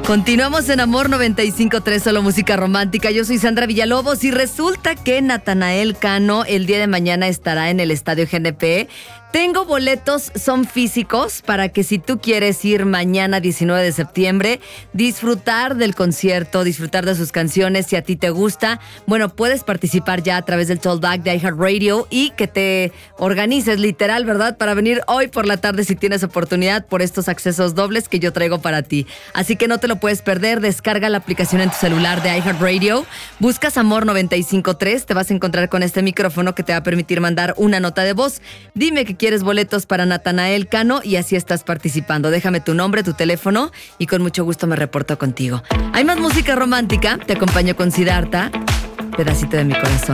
Continuamos en Amor 95.3, solo música romántica. Yo soy Sandra Villalobos y resulta que Natanael Cano el día de mañana estará en el Estadio GNP. Tengo boletos, son físicos, para que si tú quieres ir mañana 19 de septiembre, disfrutar del concierto, disfrutar de sus canciones, si a ti te gusta, bueno, puedes participar ya a través del Talkback de iHeartRadio y que te organices literal, ¿verdad? Para venir hoy por la tarde si tienes oportunidad por estos accesos dobles que yo traigo para ti. Así que no te lo puedes perder, descarga la aplicación en tu celular de iHeartRadio, buscas Amor 95.3, te vas a encontrar con este micrófono que te va a permitir mandar una nota de voz. Dime que quieres boletos para Natanael Cano y así estás participando. Déjame tu nombre, tu teléfono y con mucho gusto me reporto contigo. Hay más música romántica, te acompaño con Siddhartha, pedacito de mi corazón.